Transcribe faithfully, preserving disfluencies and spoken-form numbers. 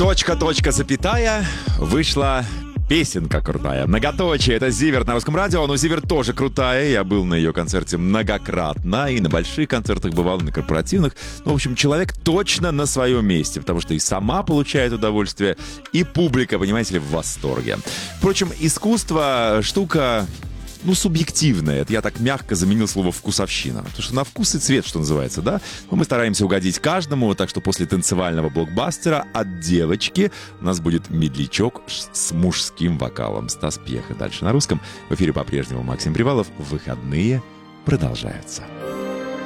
Точка, точка, запятая. Вышла песенка крутая. Многоточие. Это Зиверт на Русском радио. Но Зиверт тоже крутая. Я был на ее концерте многократно. И на больших концертах бывал, и на корпоративных. Ну, в общем, человек точно на своем месте. Потому что и сама получает удовольствие, и публика, понимаете ли, в восторге. Впрочем, искусство штука... Ну, субъективное. Это я так мягко заменил слово «вкусовщина». Потому что на вкус и цвет, что называется, да? Но мы стараемся угодить каждому, так что после танцевального блокбастера от девочки у нас будет медлячок с мужским вокалом. Стас Пьеха. Дальше на русском. В эфире по-прежнему Максим Привалов. Выходные продолжаются.